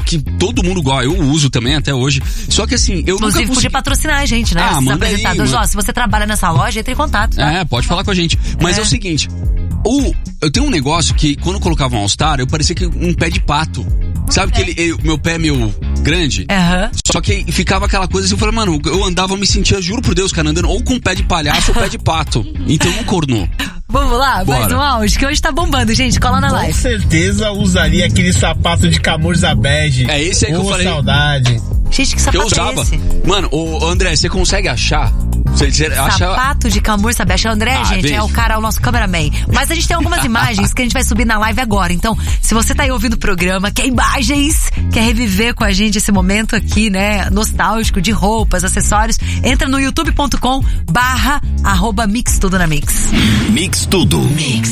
que todo mundo gosta, eu uso também até hoje. Só que assim, eu inclusive, nunca podia patrocinar a gente, né? Esses apresentadores. Ó, se você trabalha nessa loja, entre em contato, tá? Pode falar com a gente. Mas é o seguinte, eu tenho um negócio que quando eu colocava um All-Star, eu parecia que um pé de pato. Sabe que meu pé é meio grande? Só que ficava aquela coisa assim, eu falei, mano, eu andava, eu me sentia, juro por Deus, cara, andando ou com pé de palhaço ou pé de pato. Então não cornou. Vamos lá, mais um áudio, que hoje tá bombando, gente, cola na live. Com certeza usaria aquele sapato de camurça bege. É esse aí que eu falei. Saudade. Gente, que sapato eu usava. é esse? Mano, André, você consegue achar? Sapato de camurça bege. André, gente, é o nosso cameraman. Mas a gente tem algumas imagens que a gente vai subir na live agora. Então, se você tá aí ouvindo o programa, quer imagens, quer reviver com a gente esse momento aqui, né, nostálgico, de roupas, acessórios, entra no youtube.com/@mixtudonamix. Mix Tudo.